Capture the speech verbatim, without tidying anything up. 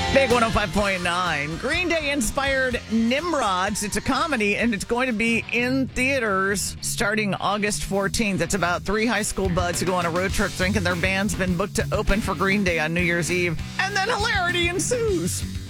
Big one oh five point nine. Green Day inspired Nimrods. It's a comedy, and it's going to be in theaters starting August fourteenth. It's about three high school buds who go on a road trip thinking their band's been booked to open for Green Day on New Year's Eve, and then hilarity ensues.